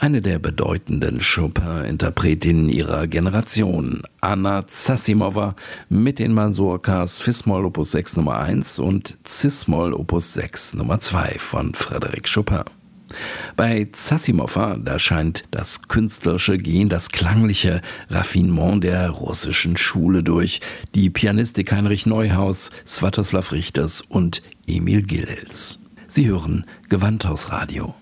Eine der bedeutenden Chopin-Interpretinnen ihrer Generation, Anna Zassimowa, mit den Mazurkas Fis-Moll Opus 6 Nummer 1 und Cis-Moll Opus 6 Nummer 2 von Frédéric Chopin. Bei Zassimowa, da scheint das künstlerische Gen, das klangliche Raffinement der russischen Schule durch, die Pianistik Heinrich Neuhaus, Swatoslav Richters und Emil Gilels. Sie hören Gewandhausradio.